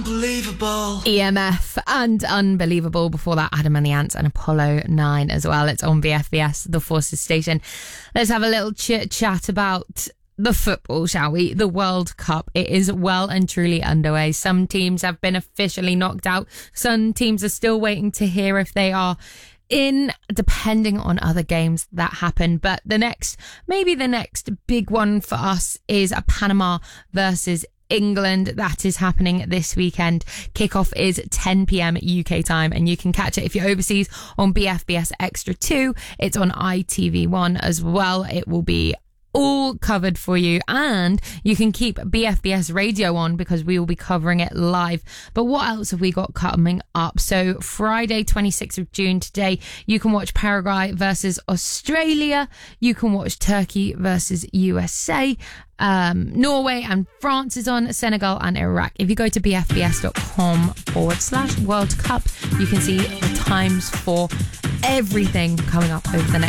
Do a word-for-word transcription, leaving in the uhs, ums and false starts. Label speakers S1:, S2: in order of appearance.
S1: Unbelievable.
S2: E M F and Unbelievable. Before that, Adam and the Ants and Apollo nine as well. It's on B F B S, the Forces station. Let's have a little chit chat about the football, shall we? The World Cup. It is well and truly underway. Some teams have been officially knocked out. Some teams are still waiting to hear if they are in, depending on other games that happen. But the next, maybe the next big one for us is a Panama versus England. That is happening this weekend. Kickoff is ten p.m. U K time, and you can catch it if you're overseas on B F B S Extra two. It's on I T V one as well. It will be all covered for you, and you can keep B F B S radio on because we will be covering it live. But what else have we got coming up? So Friday twenty-sixth of June, today, you can watch Paraguay versus Australia. You can watch Turkey versus U S A. Um, Norway and France is on, Senegal and Iraq. If you go to bfbs.com forward slash World Cup, you can see the times for everything coming up over the next